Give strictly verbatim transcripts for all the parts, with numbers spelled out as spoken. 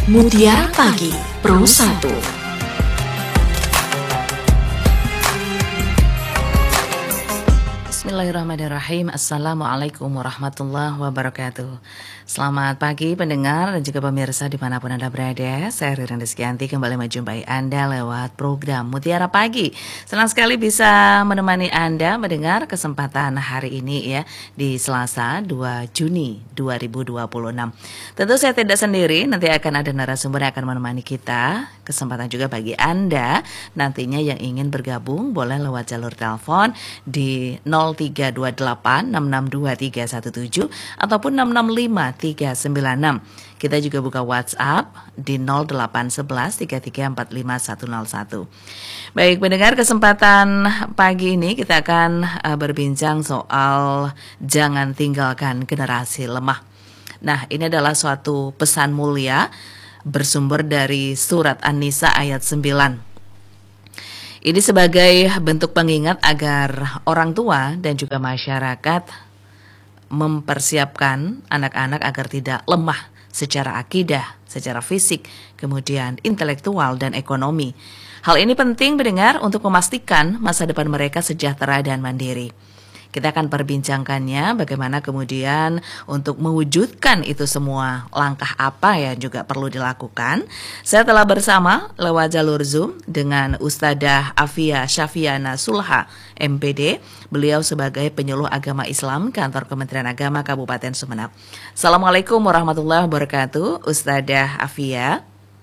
Mutiara Pagi Pro satu. Bismillahirrahmanirrahim. Assalamualaikum warahmatullahi wabarakatuh. Selamat pagi pendengar dan juga pemirsa dimanapun Anda berada. Saya Ririn Rizkyanti kembali menjumpai Anda lewat program Mutiara Pagi. Senang sekali bisa menemani Anda mendengar kesempatan hari ini ya, di Selasa dua Juni dua ribu dua puluh enam. Tentu saya tidak sendiri, nanti akan ada narasumber yang akan menemani kita. Kesempatan juga bagi Anda nantinya yang ingin bergabung boleh lewat jalur telepon di nol tiga dua delapan enam enam dua tiga satu tujuh ataupun enam enam lima tiga sembilan enam. Kita juga buka WhatsApp di nol delapan satu satu tiga tiga empat lima satu nol satu. Baik, mendengar kesempatan pagi ini kita akan uh, berbincang soal jangan tinggalkan generasi lemah. Nah, ini adalah suatu pesan mulia bersumber dari surat An-Nisa ayat sembilan. Ini sebagai bentuk pengingat agar orang tua dan juga masyarakat mempersiapkan anak-anak agar tidak lemah secara akidah, secara fisik, kemudian intelektual dan ekonomi. Hal ini penting mendengar untuk memastikan masa depan mereka sejahtera dan mandiri. Kita akan perbincangkannya bagaimana kemudian untuk mewujudkan itu semua, langkah apa yang juga perlu dilakukan. Saya telah bersama lewat jalur Zoom dengan Ustadzah Afia Syafiana Sulha M P D. Beliau sebagai penyuluh agama Islam kantor Kementerian Agama Kabupaten Sumeneb. Assalamualaikum warahmatullahi wabarakatuh, Ustadzah Afia.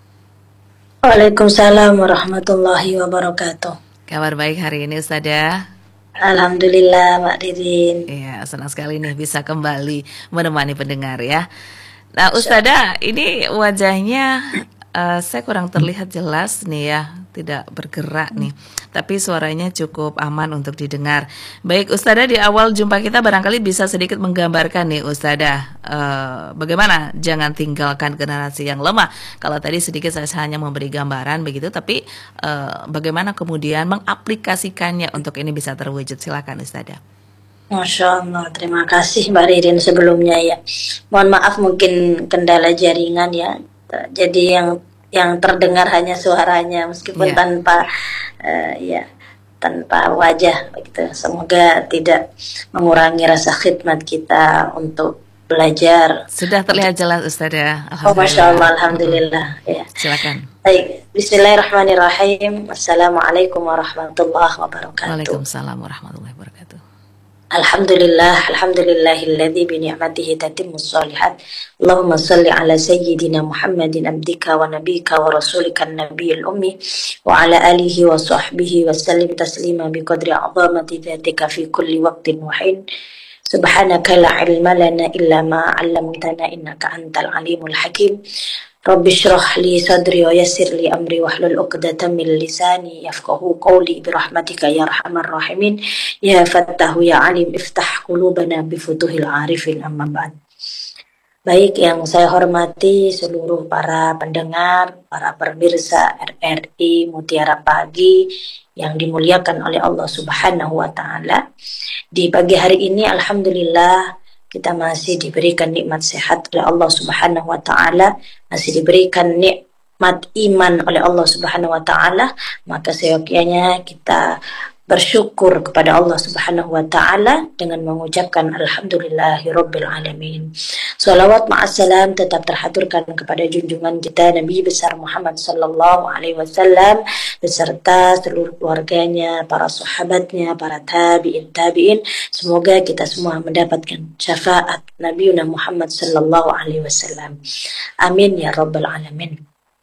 Waalaikumsalam warahmatullahi wabarakatuh. Kabar baik hari ini Ustadzah? Alhamdulillah Mbak Ririn. Iya, senang sekali nih bisa kembali menemani pendengar ya. Nah Ustadzah, ini wajahnya uh, saya kurang terlihat jelas nih ya, tidak bergerak nih. Tapi suaranya cukup aman untuk didengar. Baik Ustadzah, di awal jumpa kita barangkali bisa sedikit menggambarkan nih Ustadzah, uh, bagaimana jangan tinggalkan generasi yang lemah. Kalau tadi sedikit saya hanya memberi gambaran begitu, tapi uh, bagaimana kemudian mengaplikasikannya untuk ini bisa terwujud. Silakan Ustadzah. Masya Allah, terima kasih Mbak Ririn sebelumnya ya. Mohon maaf mungkin kendala jaringan ya. Jadi yang yang terdengar hanya suaranya meskipun yeah. tanpa uh, ya tanpa wajah begitu. Semoga tidak mengurangi rasa khidmat kita untuk belajar. Sudah terlihat jelas Ustadzah. Oh Masya Allah, Alhamdulillah ya. Silakan. Baik, Bismillahirrahmanirrahim. Assalamualaikum warahmatullahi wabarakatuh. Waalaikumsalam warahmatullahi wabarakatuh. Alhamdulillah, alhamdulillahilladzi bi ni'matihi tatimmus shalihat. Allahumma shalli ala sayyidina Muhammadin abdika wa nabiyyika wa rasulika an-nabiyil ummi wa ala alihi wa sahbihi wa sallim taslima bi qadri 'azamati dzatika fi kulli waqtin wa hin. Subhanaka la ilma lana illa ma 'allamtana innaka antal alimul hakim. Rabbi shrah li sadri wa yassir li amri wahlul 'uqdatam min lisani yafqahu qawli bi rahmatika ya arhamar rahimin ya fattahu ya alim iftah qulubana bi futuhil arifin amma ba'd. Baik yang saya hormati seluruh para pendengar, para pemirsa R R I Mutiara Pagi yang dimuliakan oleh Allah Subhanahu wa taala. Di pagi hari ini alhamdulillah kita masih diberikan nikmat sehat oleh Allah Subhanahu wa taala, masih diberikan nikmat iman oleh Allah Subhanahu wa taala, maka seyogyanya kita bersyukur kepada Allah Subhanahu wa taala dengan mengucapkan alhamdulillahirabbil alamin. Shalawat ma'assalam tetap terhaturkan kepada junjungan kita Nabi besar Muhammad sallallahu alaihi wasallam beserta seluruh keluarganya, para sahabatnya, para tabi'in tabi'in. Semoga kita semua mendapatkan syafaat Nabi Muhammad sallallahu alaihi wasallam. Amin ya rabbal alamin.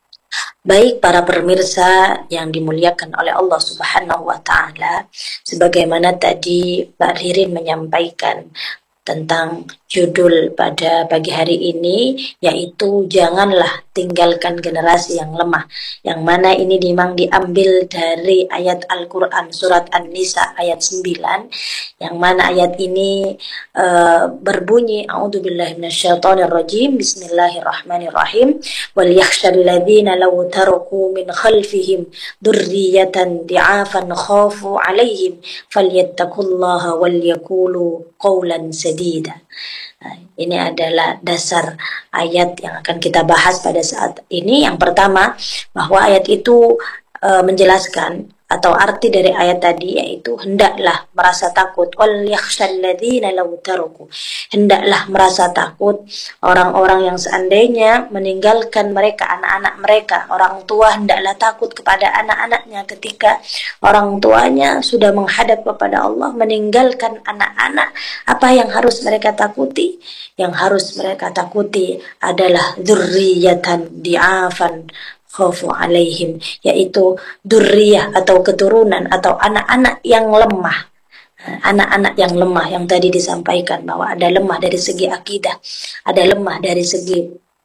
Baik para pemirsa yang dimuliakan oleh Allah Subhanahu wa taala, sebagaimana tadi Mbak Ririn menyampaikan tentang judul pada pagi hari ini, yaitu janganlah tinggalkan generasi yang lemah, yang mana ini memang diambil dari ayat Al-Quran surat An-Nisa ayat sembilan, yang mana ayat ini uh, berbunyi a'udzubillahi minasyaitonirrajim, bismillahirrahmanirrahim, wal yakhshal ladzina law taraku min khalfihim dzurriyyatan di'afan khafu 'alaihim falyattaqullaha wal yaqulu qawlan sadida. Nah, ini adalah dasar ayat yang akan kita bahas pada saat ini. Yang pertama, bahwa ayat itu e, menjelaskan atau arti dari ayat tadi yaitu hendaklah merasa takut, wal yakhshal ladzina law taraku, hendaklah merasa takut orang-orang yang seandainya meninggalkan mereka anak-anak mereka, orang tua hendaklah takut kepada anak-anaknya ketika orang tuanya sudah menghadap kepada Allah, meninggalkan anak-anak. Apa yang harus mereka takuti? Yang harus mereka takuti adalah dzurriyyatan di'afan khawfu alaihim, yaitu durriyah atau keturunan atau anak-anak yang lemah. Anak-anak yang lemah yang tadi disampaikan bahwa ada lemah dari segi akidah, ada lemah dari segi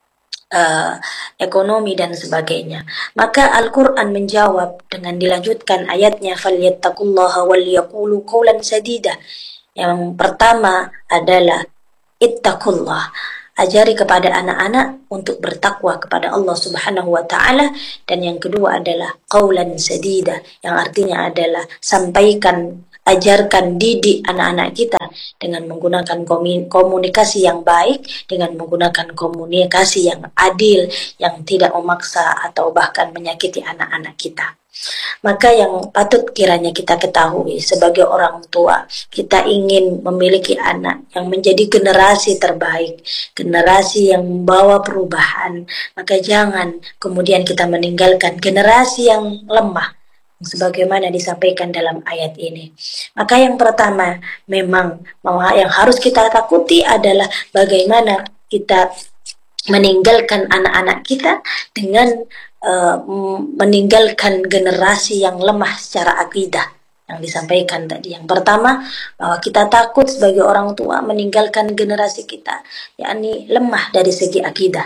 uh, ekonomi dan sebagainya. Maka Al-Quran menjawab dengan dilanjutkan ayatnya, falyattaqullaha wal yaqulu qawlan sadida. Yang pertama adalah ittaqullah, ajari kepada anak-anak untuk bertakwa kepada Allah Subhanahu wa taala, dan yang kedua adalah qaulan sadida, yang artinya adalah sampaikan, ajarkan, didik anak-anak kita dengan menggunakan komunikasi yang baik, dengan menggunakan komunikasi yang adil, yang tidak memaksa atau bahkan menyakiti anak-anak kita. Maka yang patut kiranya kita ketahui sebagai orang tua, kita ingin memiliki anak yang menjadi generasi terbaik, generasi yang membawa perubahan. Maka jangan kemudian kita meninggalkan generasi yang lemah, sebagaimana disampaikan dalam ayat ini. Maka yang pertama, memang yang harus kita takuti adalah bagaimana kita meninggalkan anak-anak kita dengan uh, meninggalkan generasi yang lemah secara akidah yang disampaikan tadi. Yang pertama, bahwa kita takut sebagai orang tua meninggalkan generasi kita, yakni lemah dari segi akidah.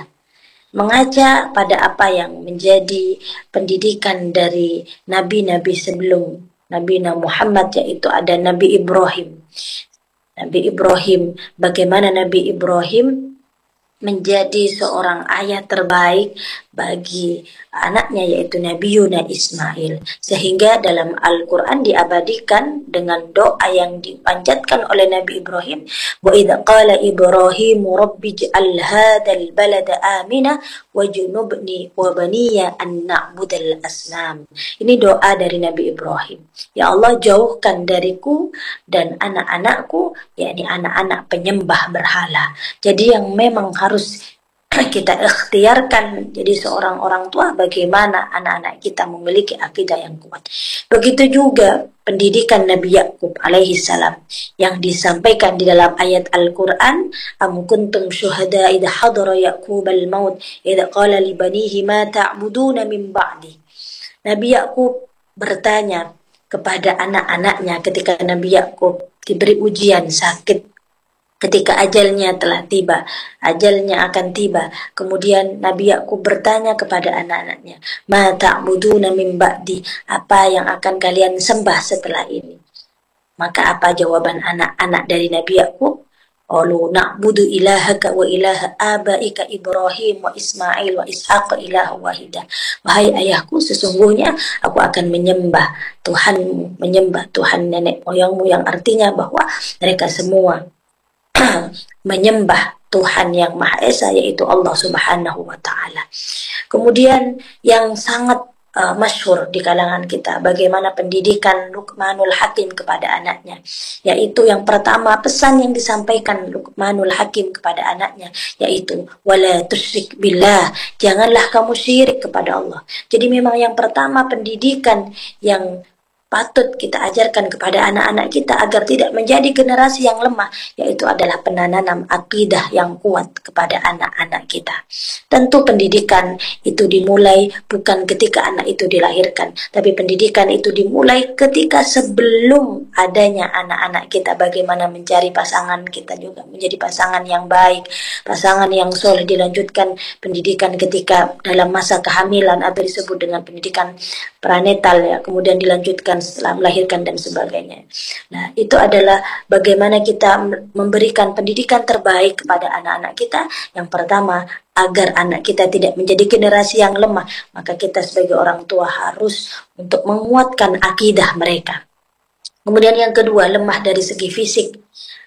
Mengaca pada apa yang menjadi pendidikan dari nabi-nabi sebelum Nabi Muhammad, yaitu ada Nabi Ibrahim. Nabi Ibrahim, bagaimana Nabi Ibrahim menjadi seorang ayah terbaik bagi anaknya, yaitu Nabi Yuna Ismail, sehingga dalam Al-Quran diabadikan dengan doa yang dipanjatkan oleh Nabi Ibrahim, wa idza qala Ibrahim rabbi ij'al hadzal balada amina wajnubni wa baniya an na'budal asnam. Ini doa dari Nabi Ibrahim. Ya Allah, jauhkan dariku dan anak-anakku, yakni anak-anak penyembah berhala. Jadi yang memang harus kita ikhtiarkan jadi seorang orang tua, bagaimana anak-anak kita memiliki akidah yang kuat. Begitu juga pendidikan Nabi Yakub alaihi salam yang disampaikan di dalam ayat Al-Quran, am kuntum syuhada idha hadara Yaqub al-maut idha qala li banihi ma ta'buduna min ba'di. Nabi Yakub bertanya kepada anak-anaknya ketika Nabi Yakub diberi ujian sakit, ketika ajalnya telah tiba, ajalnya akan tiba. Kemudian Nabi Yakub bertanya kepada anak-anaknya, ma ta'buduna min ba'di, apa yang akan kalian sembah setelah ini? Maka apa jawaban anak-anak dari Nabi Yakub? Qalu na'budu ilahaka wa ilaha abaika Ibrahim wa Ismail wa Ishaq ilaha wahidah. Wahai ayahku, sesungguhnya aku akan menyembah Tuhanmu, menyembah Tuhan nenek moyangmu, yang artinya bahwa mereka semua menyembah Tuhan yang Maha Esa, yaitu Allah Subhanahu wa taala. Kemudian yang sangat uh, masyhur di kalangan kita, bagaimana pendidikan Luqmanul Hakim kepada anaknya, yaitu yang pertama pesan yang disampaikan Luqmanul Hakim kepada anaknya, yaitu wala tusyrik billah, janganlah kamu syirik kepada Allah. Jadi memang yang pertama pendidikan yang patut kita ajarkan kepada anak-anak kita agar tidak menjadi generasi yang lemah, yaitu adalah penanam akidah yang kuat kepada anak-anak kita. Tentu pendidikan itu dimulai bukan ketika anak itu dilahirkan, tapi pendidikan itu dimulai ketika sebelum adanya anak-anak kita, bagaimana mencari pasangan kita juga menjadi pasangan yang baik, pasangan yang soleh. Dilanjutkan pendidikan ketika dalam masa kehamilan atau disebut dengan pendidikan pranetal, ya, kemudian dilanjutkan setelah melahirkan dan sebagainya. Nah, itu adalah bagaimana kita memberikan pendidikan terbaik kepada anak-anak kita. Yang pertama, agar anak kita tidak menjadi generasi yang lemah, maka kita sebagai orang tua harus untuk menguatkan akidah mereka. Kemudian yang kedua, lemah dari segi fisik.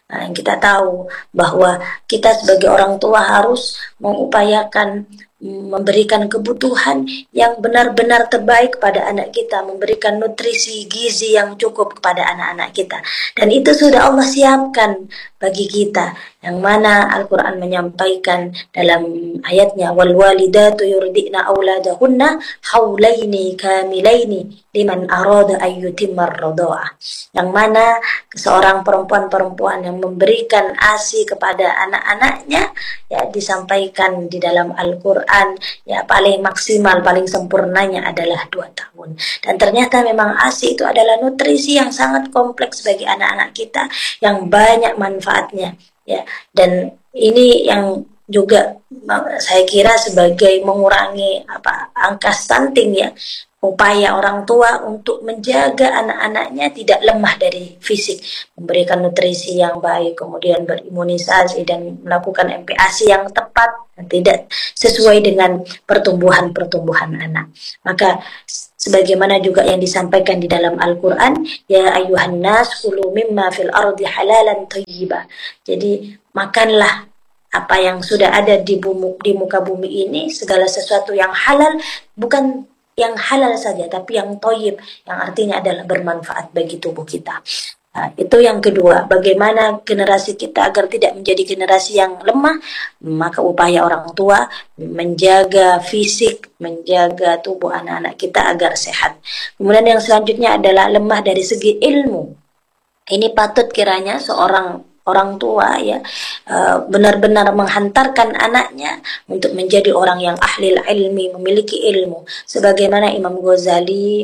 Nah, kita tahu bahwa kita sebagai orang tua harus mengupayakan memberikan kebutuhan yang benar-benar terbaik kepada anak kita, memberikan nutrisi gizi yang cukup kepada anak-anak kita. Dan itu sudah Allah siapkan bagi kita, yang mana Al-Quran menyampaikan dalam ayatnya, wal walidatu yurdi'na auladahunna haulaini kamilaini liman arada ayyutimmar radha'ah. Yang mana seorang perempuan-perempuan yang memberikan ASI kepada anak-anaknya, ya disampaikan di dalam Al-Quran, ya paling maksimal, paling sempurnanya adalah dua tahun. Dan ternyata memang ASI itu adalah nutrisi yang sangat kompleks bagi anak-anak kita, yang banyak manfaatnya, ya. Dan ini yang juga saya kira sebagai mengurangi apa angka stunting, ya, upaya orang tua untuk menjaga anak-anaknya tidak lemah dari fisik, memberikan nutrisi yang baik, kemudian berimunisasi dan melakukan M P A S I yang tepat dan tidak sesuai dengan pertumbuhan-pertumbuhan anak. Maka sebagaimana juga yang disampaikan di dalam Al-Quran, ya ayuhan nas kulu mimma fil ardi halalan thayyiba. Jadi makanlah apa yang sudah ada di, bumi, di muka bumi ini, segala sesuatu yang halal, bukan yang halal saja, tapi yang thayyib, yang artinya adalah bermanfaat bagi tubuh kita. Nah, itu yang kedua, bagaimana generasi kita agar tidak menjadi generasi yang lemah, maka upaya orang tua menjaga fisik, menjaga tubuh anak-anak kita agar sehat. Kemudian yang selanjutnya adalah lemah dari segi ilmu. Ini patut kiranya seorang orang tua, ya, benar-benar menghantarkan anaknya untuk menjadi orang yang ahli ilmi, memiliki ilmu. Sebagaimana Imam Ghazali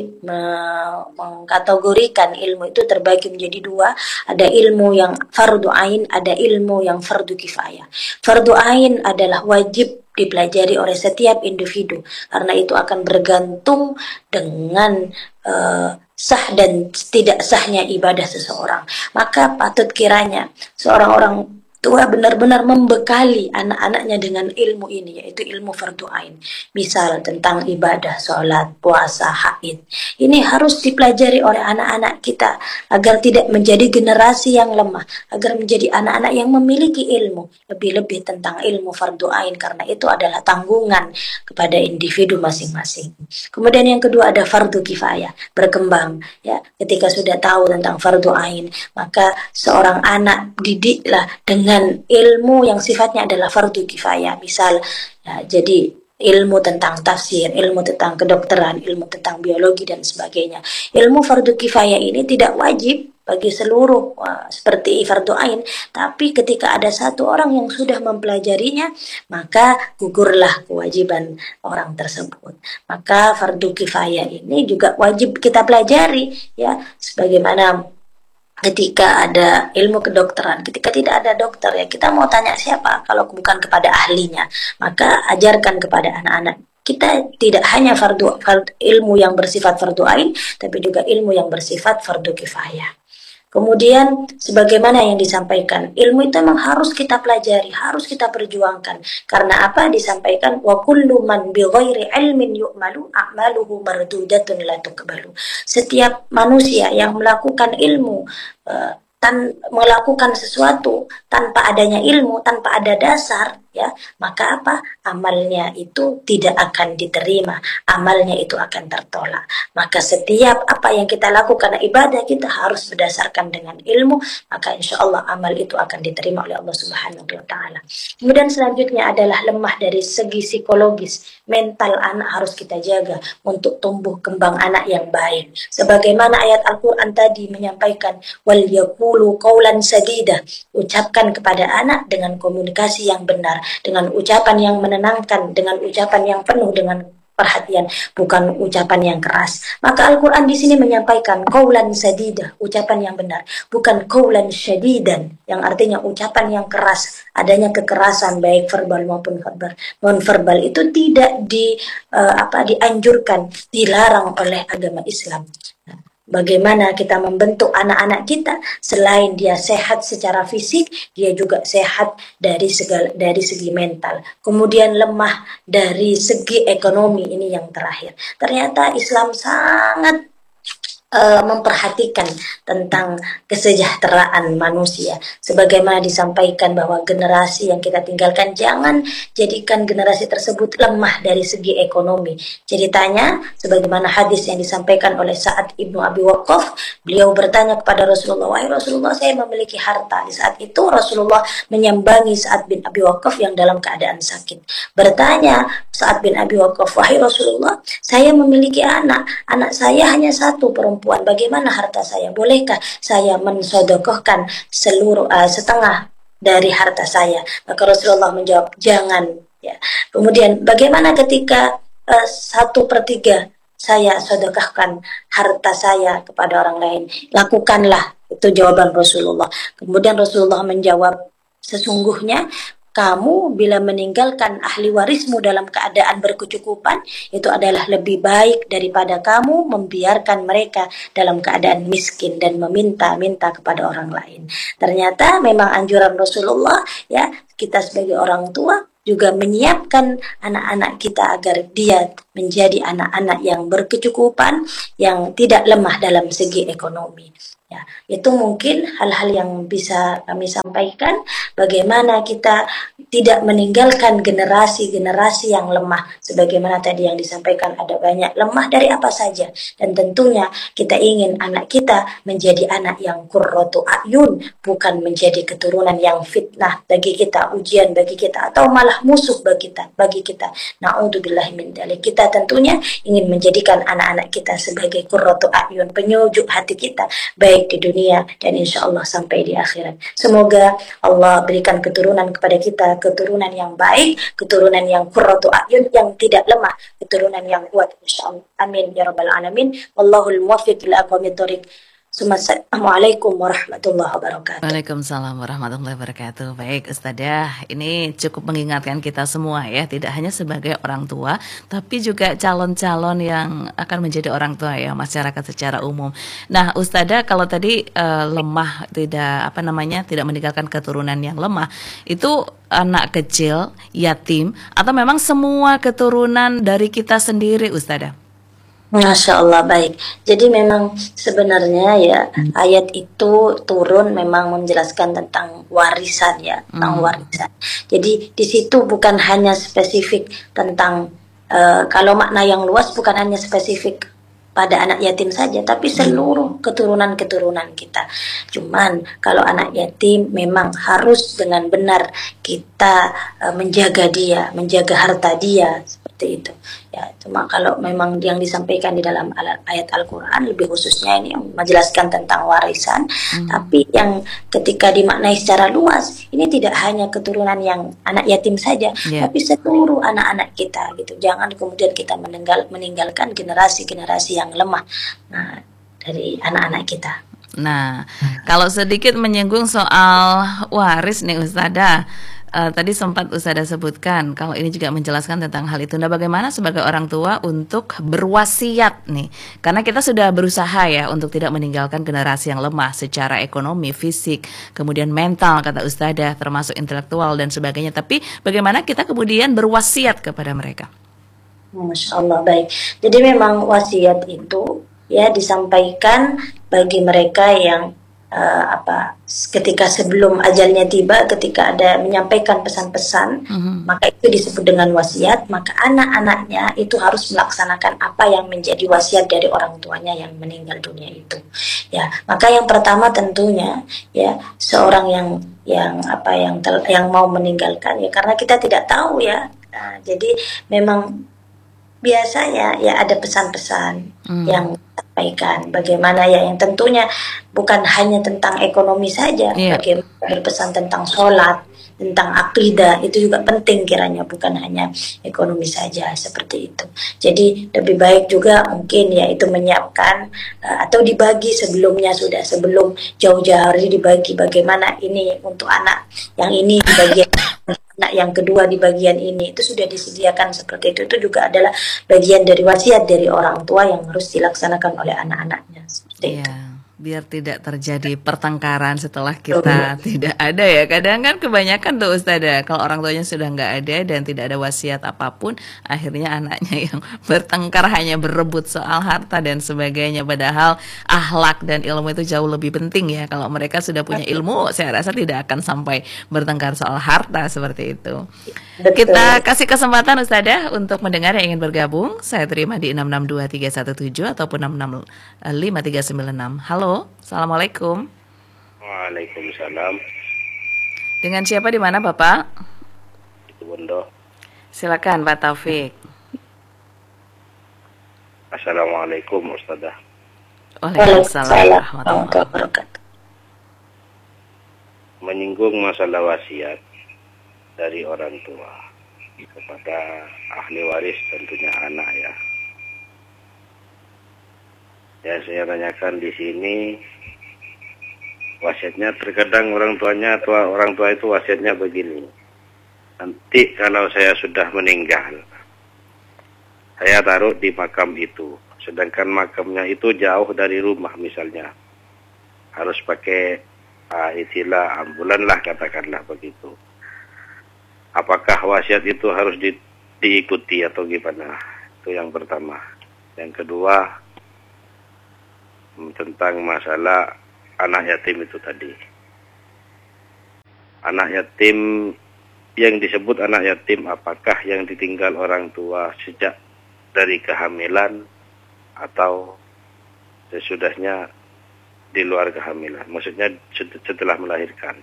mengkategorikan ilmu itu terbagi menjadi dua, ada ilmu yang fardu ain, ada ilmu yang fardu kifayah. Fardu ain adalah wajib dipelajari oleh setiap individu, karena itu akan bergantung dengan uh, sah dan tidak sahnya ibadah seseorang. Maka patut kiranya seorang orang tua benar-benar membekali anak-anaknya dengan ilmu ini, yaitu ilmu fardu ain. Misal tentang ibadah, sholat, puasa, haid. Ini harus dipelajari oleh anak-anak kita agar tidak menjadi generasi yang lemah, agar menjadi anak-anak yang memiliki ilmu, lebih-lebih tentang ilmu fardu ain, karena itu adalah tanggungan kepada individu masing-masing. Kemudian yang kedua ada fardu kifayah, berkembang, ya. Ketika sudah tahu tentang fardu ain, maka seorang anak didiklah dengan dengan ilmu yang sifatnya adalah fardu kifayah. Misal, ya, jadi ilmu tentang tafsir, ilmu tentang kedokteran, ilmu tentang biologi dan sebagainya. Ilmu fardu kifayah ini tidak wajib bagi seluruh, uh, seperti fardu ain, tapi ketika ada satu orang yang sudah mempelajarinya, maka gugurlah kewajiban orang tersebut. Maka fardu kifayah ini juga wajib kita pelajari, ya, sebagaimana ketika ada ilmu kedokteran, ketika tidak ada dokter, ya kita mau tanya siapa kalau bukan kepada ahlinya. Maka ajarkan kepada anak-anak kita tidak hanya fardu, fardu ilmu yang bersifat fardu ain, tapi juga ilmu yang bersifat fardu kifayah. Kemudian sebagaimana yang disampaikan, ilmu itu memang harus kita pelajari, harus kita perjuangkan. Karena apa? Disampaikan wa kullu man bi ghairi ilmin yu'malu a'maluhu mardudatun la tuqbalu. Setiap manusia yang melakukan ilmu, uh, tan melakukan sesuatu tanpa adanya ilmu, tanpa ada dasar, ya, maka apa? Amalnya itu tidak akan diterima, amalnya itu akan tertolak. Maka setiap apa yang kita lakukan, ibadah kita harus berdasarkan dengan ilmu, maka insya Allah amal itu akan diterima oleh Allah Subhanahu wa Ta'ala. Kemudian selanjutnya adalah lemah dari segi psikologis, mental anak harus kita jaga untuk tumbuh kembang anak yang baik. Sebagaimana ayat Al-Quran tadi menyampaikan, wal yaqulu qawlan sadida, ucapkan kepada anak dengan komunikasi yang benar, dengan ucapan yang menenangkan, dengan ucapan yang penuh dengan perhatian, bukan ucapan yang keras. Maka Al-Quran di sini menyampaikan qaulan sadida, ucapan yang benar, bukan qaulan syadidan, yang artinya ucapan yang keras, adanya kekerasan baik verbal maupun verbal. Non verbal itu tidak di uh, apa dianjurkan, dilarang oleh agama Islam. Bagaimana kita membentuk anak-anak kita, selain dia sehat secara fisik, dia juga sehat dari segala dari segi mental. Kemudian lemah dari segi ekonomi, ini yang terakhir. Ternyata Islam sangat uh, memperhatikan tentang kesejahteraan manusia. Sebagaimana disampaikan bahwa generasi yang kita tinggalkan jangan jadikan generasi tersebut lemah dari segi ekonomi. Ceritanya sebagaimana hadis yang disampaikan oleh Sa'ad ibnu Abi Waqqas, beliau bertanya kepada Rasulullah, "Wahai Rasulullah, saya memiliki harta." Di saat itu Rasulullah menyambangi Sa'ad bin Abi Waqqas yang dalam keadaan sakit. Bertanya Sa'ad bin Abi Waqqas, "Wahai Rasulullah, saya memiliki anak. Anak saya hanya satu perempuan. Bagaimana harta saya? Bolehkah saya mensodokohkan seluruh uh, setengah dari harta saya?" Maka Rasulullah menjawab, "Jangan." Ya. Kemudian bagaimana ketika uh, satu per tiga saya sedekahkan harta saya kepada orang lain? Lakukanlah. Itu jawaban Rasulullah. Kemudian Rasulullah menjawab, "Sesungguhnya kamu bila meninggalkan ahli warismu dalam keadaan berkecukupan, itu adalah lebih baik daripada kamu membiarkan mereka dalam keadaan miskin dan meminta-minta kepada orang lain." Ternyata memang anjuran Rasulullah, ya, kita sebagai orang tua juga menyiapkan anak-anak kita agar dia menjadi anak-anak yang berkecukupan, yang tidak lemah dalam segi ekonomi. Ya, itu mungkin hal-hal yang bisa kami sampaikan, bagaimana kita tidak meninggalkan generasi-generasi yang lemah. Sebagaimana tadi yang disampaikan, ada banyak lemah dari apa saja. Dan tentunya kita ingin anak kita menjadi anak yang qurratu a'yun, bukan menjadi keturunan yang fitnah bagi kita, ujian bagi kita, atau malah musuh bagi kita. Bagi kita. Na'udzubillahi min dzalik. Kita tentunya ingin menjadikan anak-anak kita sebagai qurratu a'yun, penyujuk hati kita, baik di dunia dan insya Allah sampai di akhirat. Semoga Allah berikan keturunan kepada kita, keturunan yang baik, keturunan yang qurratu a'yun, yang tidak lemah, keturunan yang kuat insya Allah. Amin ya rabbal alamin. Wallahul muwaffiq ila aqwamit thoriq. Assalamualaikum warahmatullahi wabarakatuh. Waalaikumsalam warahmatullahi wabarakatuh. Baik Ustadzah, ini cukup mengingatkan kita semua ya, tidak hanya sebagai orang tua, tapi juga calon-calon yang akan menjadi orang tua ya, masyarakat secara umum. Nah Ustadzah, kalau tadi uh, lemah, tidak apa namanya, tidak meninggalkan keturunan yang lemah, itu anak kecil, yatim, atau memang semua keturunan dari kita sendiri Ustadzah? Masya Allah, baik. Jadi memang sebenarnya ya ayat itu turun memang menjelaskan tentang warisan ya, tentang Hmm. warisan. Jadi di situ bukan hanya spesifik tentang uh, kalau makna yang luas bukan hanya spesifik pada anak yatim saja, tapi seluruh keturunan-keturunan kita. Cuman kalau anak yatim memang harus dengan benar kita uh, menjaga dia, menjaga harta dia, seperti itu. Ya, cuma kalau memang yang disampaikan di dalam ayat Al-Quran lebih khususnya ini menjelaskan tentang warisan, hmm. tapi yang ketika dimaknai secara luas, ini tidak hanya keturunan yang anak yatim saja, yeah. tapi seluruh anak-anak kita gitu. Jangan kemudian kita meninggal, meninggalkan generasi-generasi yang lemah, nah, dari anak-anak kita. Nah, kalau sedikit menyinggung soal waris nih Ustadzah, uh, tadi sempat Ustadzah sebutkan kalau ini juga menjelaskan tentang hal itu. Nah, bagaimana sebagai orang tua untuk berwasiat nih? Karena kita sudah berusaha ya untuk tidak meninggalkan generasi yang lemah secara ekonomi, fisik, kemudian mental kata Ustadzah, termasuk intelektual dan sebagainya. Tapi bagaimana kita kemudian berwasiat kepada mereka? Masya Allah, baik. Jadi memang wasiat itu ya disampaikan bagi mereka yang uh, apa ketika sebelum ajalnya tiba, ketika ada menyampaikan pesan-pesan, mm-hmm. maka itu disebut dengan wasiat. Maka anak-anaknya itu harus melaksanakan apa yang menjadi wasiat dari orang tuanya yang meninggal dunia itu. Ya, maka yang pertama tentunya ya seorang yang yang apa yang tel- yang mau meninggalkan ya, karena kita tidak tahu ya. Nah, jadi memang biasanya ya ada pesan-pesan hmm. yang disampaikan bagaimana ya, yang tentunya bukan hanya tentang ekonomi saja, yeah. bagaimana berpesan tentang sholat, tentang akidah, itu juga penting kiranya, bukan hanya ekonomi saja seperti itu. Jadi lebih baik juga mungkin ya itu menyiapkan uh, atau dibagi sebelumnya, sudah sebelum jauh-jauh hari dibagi bagaimana ini untuk anak yang ini di bagian anak yang kedua di bagian ini, itu sudah disediakan seperti itu. Itu juga adalah bagian dari wasiat dari orang tua yang harus dilaksanakan oleh anak-anaknya seperti yeah. itu. biar tidak terjadi pertengkaran setelah kita tidak ada ya. Kadang kan kebanyakan tuh Ustazah, kalau orang tuanya sudah nggak ada dan tidak ada wasiat apapun, akhirnya anaknya yang bertengkar hanya berebut soal harta dan sebagainya. Padahal akhlak dan ilmu itu jauh lebih penting ya. Kalau mereka sudah punya ilmu, saya rasa tidak akan sampai bertengkar soal harta seperti itu. Betul. Kita kasih kesempatan Ustazah untuk mendengar yang ingin bergabung. Saya terima di enam enam dua tiga satu tujuh ataupun enam enam lima tiga sembilan enam. Halo. Assalamualaikum. Waalaikumsalam. Dengan siapa di mana Bapak? Itu Bondo. Silakan Pak Taufik. Assalamualaikum Ustazah. Waalaikumsalam warahmatullahi wabarakatuh. Menyinggung masalah wasiat dari orang tua kepada ahli waris, tentunya anak ya. Ya, saya tanyakan di sini, wasiatnya terkadang orang tuanya tua orang tua itu wasiatnya begini. Nanti kalau saya sudah meninggal, saya taruh di makam itu. Sedangkan makamnya itu jauh dari rumah misalnya. Harus pakai uh, istilah ambulan lah, katakanlah begitu. Apakah wasiat itu harus di, diikuti atau gimana? Itu yang pertama. Yang kedua, tentang masalah anak yatim itu tadi. Anak yatim, yang disebut anak yatim, apakah yang ditinggal orang tua sejak dari kehamilan atau sesudahnya di luar kehamilan? Maksudnya setelah melahirkan.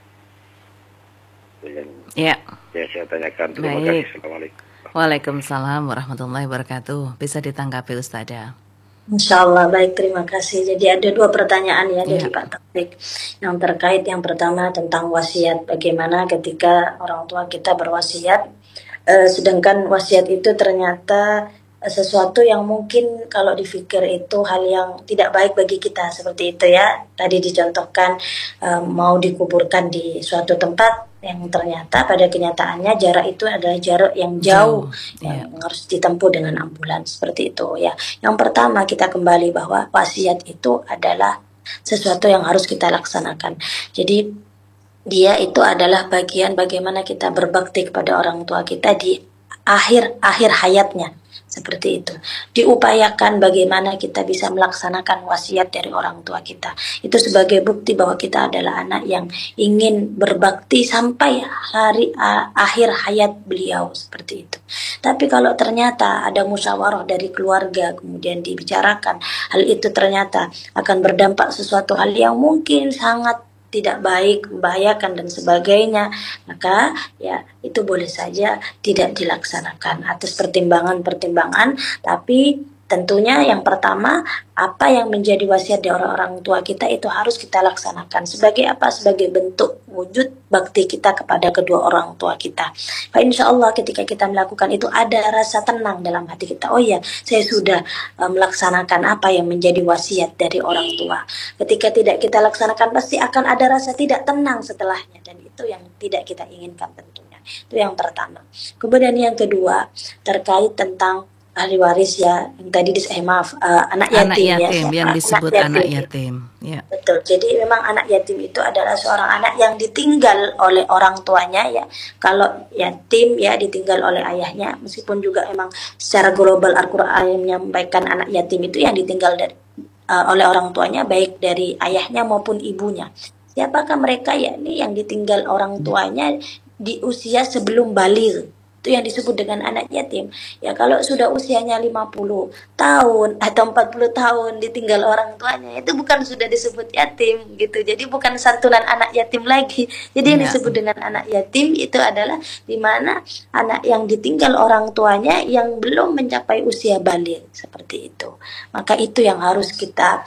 Itu yang ya. yang saya tanyakan. Terima Baik. kasih. Assalamualaikum. Waalaikumsalam warahmatullahi wabarakatuh. Bisa ditanggapi Ustazah. Insya Allah, baik, terima kasih. Jadi ada dua pertanyaan ya dari Ya. Pak Taufik. Yang terkait yang pertama tentang wasiat, bagaimana ketika orang tua kita berwasiat, eh, sedangkan wasiat itu ternyata eh, sesuatu yang mungkin kalau dipikir itu hal yang tidak baik bagi kita, seperti itu ya. Tadi dicontohkan eh, mau dikuburkan di suatu tempat yang ternyata pada kenyataannya jarak itu adalah jarak yang jauh, Jauh, yang iya. harus ditempuh dengan ambulans, seperti itu ya. Yang pertama, kita kembali bahwa wasiat itu adalah sesuatu yang harus kita laksanakan. Jadi dia itu adalah bagian bagaimana kita berbakti kepada orang tua kita di akhir akhir hayatnya, seperti itu. Diupayakan bagaimana kita bisa melaksanakan wasiat dari orang tua kita. Itu sebagai bukti bahwa kita adalah anak yang ingin berbakti sampai hari uh, akhir hayat beliau, seperti itu. Tapi kalau ternyata ada musyawarah dari keluarga, kemudian dibicarakan, hal itu ternyata akan berdampak sesuatu hal yang mungkin sangat tidak baik, membahayakan dan sebagainya, maka ya itu boleh saja tidak dilaksanakan atas pertimbangan-pertimbangan. Tapi tentunya yang pertama, apa yang menjadi wasiat dari orang-orang tua kita itu harus kita laksanakan. Sebagai apa? Sebagai bentuk wujud bakti kita kepada kedua orang tua kita. Nah, insya Allah ketika kita melakukan itu ada rasa tenang dalam hati kita. Oh ya, saya sudah uh, melaksanakan apa yang menjadi wasiat dari orang tua. Ketika tidak kita laksanakan, pasti akan ada rasa tidak tenang setelahnya. Dan itu yang tidak kita inginkan tentunya. Itu yang pertama. Kemudian yang kedua, terkait tentang ahli waris ya, yang tadi dis eh maaf uh, anak yatim, Anak yatim ya, yang anak disebut yatim. anak yatim. Ya. Betul. Jadi memang anak yatim itu adalah seorang anak yang ditinggal oleh orang tuanya ya. Kalau yatim ya ditinggal oleh ayahnya, meskipun juga memang secara global Al-Qur'an menyampaikan anak yatim itu yang ditinggal dari uh, oleh orang tuanya, baik dari ayahnya maupun ibunya. Siapakah mereka? Ya, ini yang ditinggal orang tuanya di usia sebelum baligh. Itu yang disebut dengan anak yatim. Ya, kalau sudah usianya lima puluh tahun atau empat puluh tahun ditinggal orang tuanya, itu bukan sudah disebut yatim gitu. Jadi bukan santunan anak yatim lagi. Jadi yang Ya. disebut dengan anak yatim itu adalah di mana anak yang ditinggal orang tuanya yang belum mencapai usia baligh, seperti itu. Maka itu yang harus kita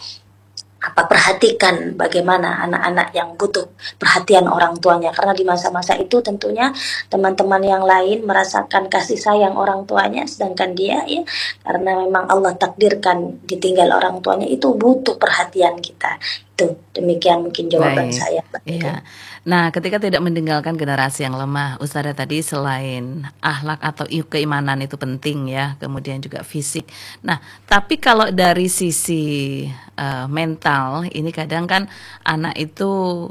apa perhatikan, bagaimana anak-anak yang butuh perhatian orang tuanya, karena di masa-masa itu tentunya teman-teman yang lain merasakan kasih sayang orang tuanya, sedangkan dia ya karena memang Allah takdirkan ditinggal orang tuanya itu butuh perhatian kita. Tuh, demikian mungkin jawaban Baik, saya, Mbak Ika. iya. Nah, ketika tidak meninggalkan generasi yang lemah, Ustazah tadi selain akhlak atau i- keimanan itu penting ya, kemudian juga fisik. Nah, tapi kalau dari sisi eh, mental, ini kadang kan anak itu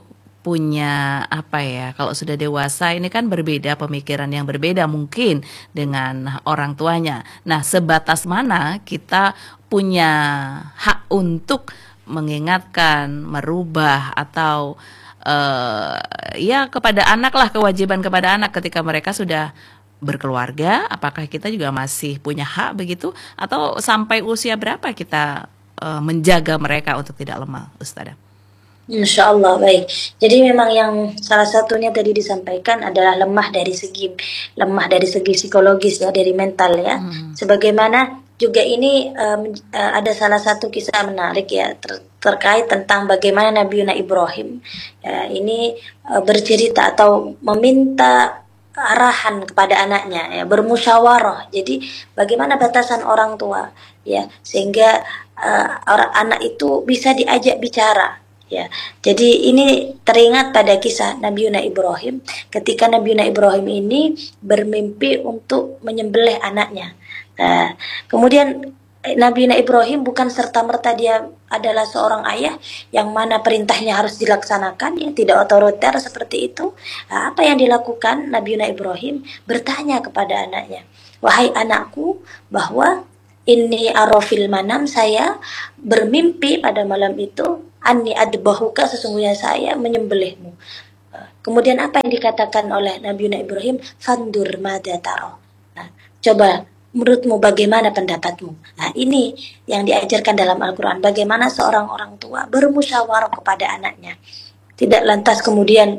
punya apa ya, kalau sudah dewasa ini kan berbeda, pemikiran yang berbeda mungkin dengan orang tuanya. Nah, sebatas mana kita punya hak untuk mengingatkan, merubah atau eh, ya kepada anak lah, kewajiban kepada anak ketika mereka sudah berkeluarga, apakah kita juga masih punya hak begitu atau sampai usia berapa kita eh, menjaga mereka untuk tidak lemah, Ustazah? Insya Allah baik. Jadi memang yang salah satunya tadi disampaikan adalah lemah dari segi lemah dari segi psikologis ya, dari mental ya. Hmm. Sebagaimana juga ini um, uh, ada salah satu kisah menarik ya ter- terkait tentang bagaimana Nabi Yuna Ibrahim ya, ini uh, bercerita atau meminta arahan kepada anaknya ya, bermusyawarah. Jadi bagaimana batasan orang tua ya, sehingga uh, orang anak itu bisa diajak bicara. Ya, jadi ini teringat pada kisah Nabi Yuna Ibrahim ketika Nabi Yuna Ibrahim ini bermimpi untuk menyembelih anaknya. Nah, kemudian Nabi Yuna Ibrahim bukan serta-merta dia adalah seorang ayah yang mana perintahnya harus dilaksanakan, ya tidak otoriter seperti itu. Nah, apa yang dilakukan Nabi Yuna Ibrahim? Bertanya kepada anaknya, wahai anakku, bahwa ini arofil manam, saya bermimpi pada malam itu anni adbahuka, sesungguhnya saya menyembelihmu. Kemudian apa yang dikatakan oleh Nabi Ibrahim? Fandur mada taro. Nah, coba menurutmu bagaimana pendapatmu? Nah, ini yang diajarkan dalam Al-Quran. Bagaimana seorang orang tua bermusyawarah kepada anaknya. Tidak lantas kemudian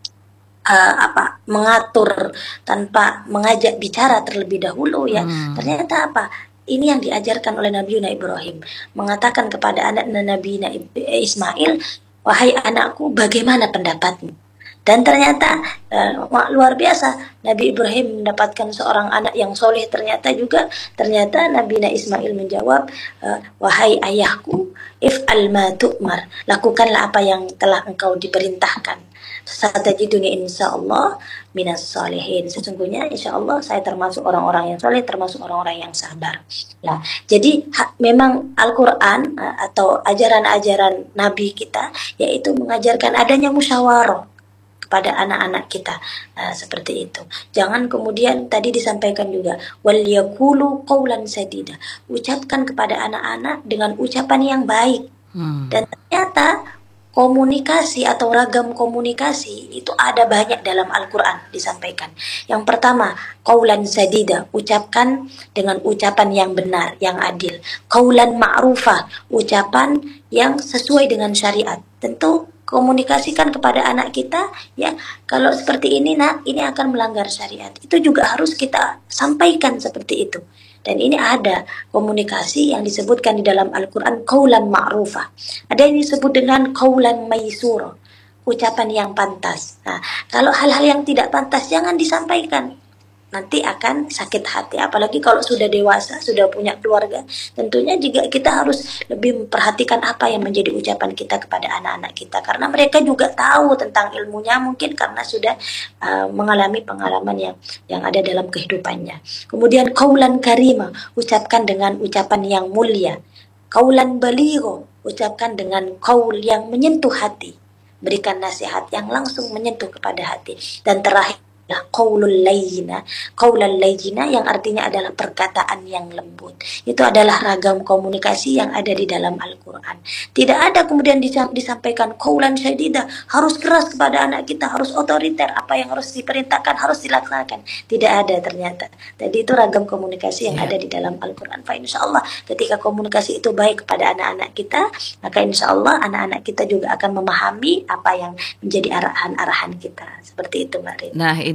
uh, apa mengatur tanpa mengajak bicara terlebih dahulu ya. Hmm. Ternyata apa? Ini yang diajarkan oleh Nabi Ibrahim, mengatakan kepada anak Nabi Ismail, wahai anakku, bagaimana pendapatmu? Dan ternyata uh, luar biasa, Nabi Ibrahim mendapatkan seorang anak yang soleh. Ternyata juga ternyata Nabi Ismail menjawab, uh, wahai ayahku, if'al ma tu'mar, lakukanlah apa yang telah engkau diperintahkan. Satajiduni insyaallah minas salihin. Sesungguhnya insyaallah saya termasuk orang-orang yang soleh, termasuk orang-orang yang sabar. Nah, jadi ha, memang Al-Quran uh, atau ajaran-ajaran Nabi kita yaitu mengajarkan adanya musyawarah pada anak-anak kita, nah, seperti itu. Jangan kemudian tadi disampaikan juga wal yaqulu qaulan sadida, ucapkan kepada anak-anak dengan ucapan yang baik. Hmm. Dan ternyata komunikasi atau ragam komunikasi itu ada banyak dalam Al-Quran disampaikan. Yang pertama, qaulan sadida, ucapkan dengan ucapan yang benar, yang adil. Qaulan ma'rufah, ucapan yang sesuai dengan syariat. Tentu komunikasikan kepada anak kita ya, kalau seperti ini nak, ini akan melanggar syariat. Itu juga harus kita sampaikan seperti itu. Dan ini ada komunikasi yang disebutkan di dalam Al-Quran qaulan ma'rufah. Ada yang disebut dengan qaulan maisur, ucapan yang pantas. Nah, kalau hal-hal yang tidak pantas jangan disampaikan. Nanti akan sakit hati. Apalagi kalau sudah dewasa, sudah punya keluarga. Tentunya juga kita harus lebih memperhatikan apa yang menjadi ucapan kita kepada anak-anak kita. Karena mereka juga tahu tentang ilmunya mungkin karena sudah uh, mengalami pengalaman yang yang ada dalam kehidupannya. Kemudian qaulan karima, ucapkan dengan ucapan yang mulia. Qaulan baligho, ucapkan dengan qaul yang menyentuh hati. Berikan nasihat yang langsung menyentuh kepada hati. Dan terakhir qaulul layyina, qaulal layyina yang artinya adalah perkataan yang lembut. Itu adalah ragam komunikasi yang ada di dalam Al-Quran. Tidak ada kemudian disampaikan qaulan syadida, harus keras kepada anak kita, harus otoriter, apa yang harus diperintahkan harus dilaksanakan. Tidak ada ternyata. Jadi itu ragam komunikasi yang yeah. ada di dalam Al-Quran. Fa insyaallah ketika komunikasi itu baik kepada anak-anak kita, maka insyaallah anak-anak kita juga akan memahami apa yang menjadi arahan-arahan kita. Seperti itu, Mbak Rin. Nah, ini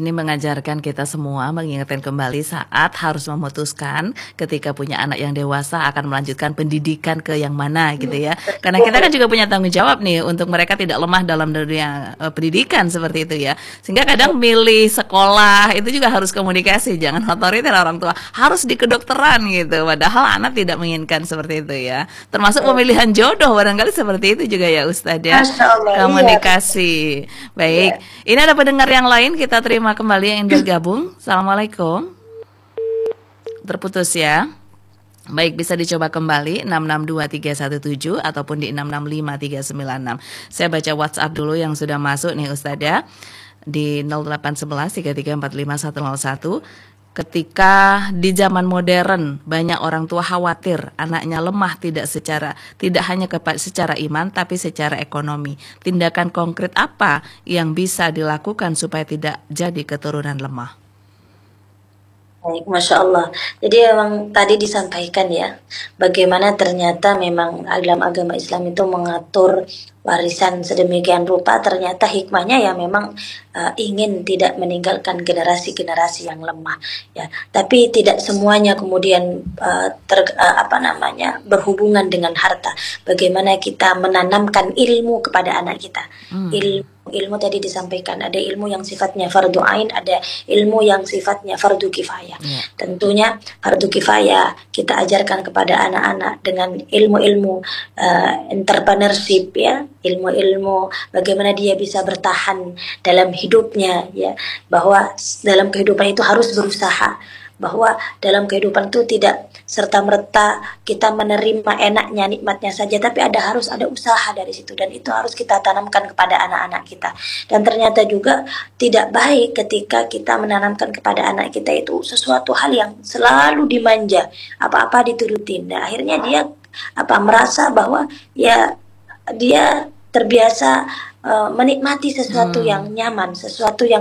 ini mengajarkan kita semua, mengingatkan kembali saat harus memutuskan ketika punya anak yang dewasa akan melanjutkan pendidikan ke yang mana gitu ya. Karena kita kan juga punya tanggung jawab nih untuk mereka tidak lemah dalam dunia uh, pendidikan seperti itu ya. Sehingga kadang milih sekolah itu juga harus komunikasi, jangan otoriter orang tua, harus di kedokteran gitu. Padahal anak tidak menginginkan seperti itu ya. Termasuk pemilihan jodoh barangkali seperti itu juga ya Ustadz ya. Masya Allah, iya. Komunikasi. Baik. Ini ada pendengar yang lain, kita terima kembali yang ingin bergabung. Assalamualaikum. Terputus ya. Baik, bisa dicoba kembali enam enam dua tiga satu tujuh ataupun di enam enam lima tiga sembilan enam. Saya baca WhatsApp dulu yang sudah masuk nih Ustadz ya. Di nol delapan satu satu tiga tiga empat lima satu nol satu. Ketika di zaman modern banyak orang tua khawatir anaknya lemah tidak secara tidak hanya kepa- secara iman tapi secara ekonomi. Tindakan konkret apa yang bisa dilakukan supaya tidak jadi keturunan lemah? Baik, Masya Allah. Jadi memang tadi disampaikan ya, bagaimana ternyata memang dalam agama Islam itu mengatur warisan sedemikian rupa, ternyata hikmahnya ya memang uh, ingin tidak meninggalkan generasi-generasi yang lemah ya. Tapi tidak semuanya kemudian uh, ter, uh, apa namanya berhubungan dengan harta. Bagaimana kita menanamkan ilmu kepada anak kita. Hmm. Ilmu ilmu tadi disampaikan, ada ilmu yang sifatnya fardu ain, ada ilmu yang sifatnya fardu kifayah. Yeah. Tentunya fardu kifayah kita ajarkan kepada anak-anak dengan ilmu-ilmu uh, entrepreneurship ya, ilmu-ilmu bagaimana dia bisa bertahan dalam hidupnya ya, bahwa dalam kehidupan itu harus berusaha, bahwa dalam kehidupan itu tidak serta-merta kita menerima enaknya, nikmatnya saja, tapi ada harus ada usaha dari situ, dan itu harus kita tanamkan kepada anak-anak kita. Dan ternyata juga tidak baik ketika kita menanamkan kepada anak kita itu sesuatu hal yang selalu dimanja, apa-apa diturutin. Nah, akhirnya dia apa merasa bahwa ya dia terbiasa uh, menikmati sesuatu hmm. yang nyaman, sesuatu yang